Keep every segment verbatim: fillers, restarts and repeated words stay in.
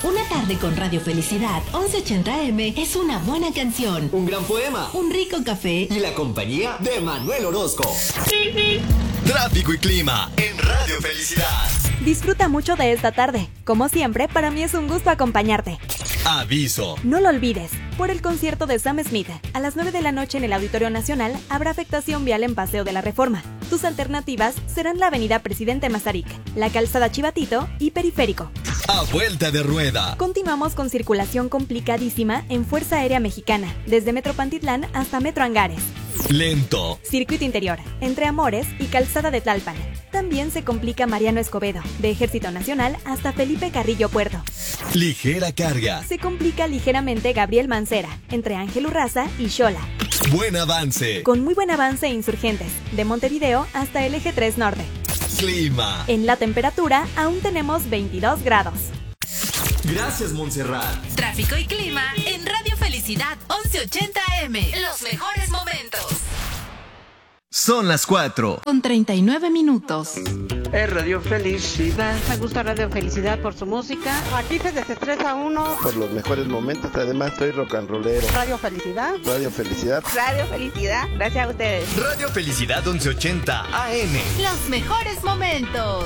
Una tarde con Radio Felicidad once ochenta A M es una buena canción, un gran poema, un rico café y la compañía de Manuel Orozco. Tráfico y clima en Radio Felicidad. Disfruta mucho de esta tarde. Como siempre, para mí es un gusto acompañarte. Aviso. No lo olvides, por el concierto de Sam Smith, a las nueve de la noche en el Auditorio Nacional, habrá afectación vial en Paseo de la Reforma. Tus alternativas serán la avenida Presidente Mazarik, la calzada Chivatito y Periférico. A vuelta de rueda. Continuamos con circulación complicadísima en Fuerza Aérea Mexicana, desde Metro Pantitlán hasta Metro Angares. Lento. Circuito interior, entre Amores y Calzada de Tlalpan. También se complica Mariano Escobedo, de Ejército Nacional hasta Felipe Carrillo Puerto. Ligera carga. Se complica ligeramente Gabriel Mancera, entre Ángel Urraza y Xola. Buen avance. Con muy buen avance Insurgentes, de Montevideo hasta el Eje tres Norte. Clima. En la temperatura aún tenemos veintidós grados. Gracias, Montserrat. Tráfico y clima en Radio Felicidad once ochenta A M. Los mejores momentos. Son las cuatro. Con treinta y nueve minutos. Es Radio Felicidad. Me gusta Radio Felicidad por su música. Aquí se desestresa uno. Por los mejores momentos, además soy rock and rollero. Radio Felicidad. Radio Felicidad. Radio Felicidad. Gracias a ustedes. Radio Felicidad once ochenta A M. Los mejores momentos.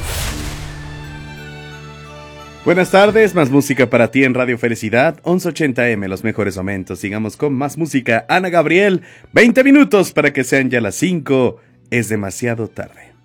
Buenas tardes, más música para ti en Radio Felicidad, once ochenta A M, los mejores momentos. Sigamos con más música. Ana Gabriel, veinte minutos para que sean ya las cinco. Es demasiado tarde.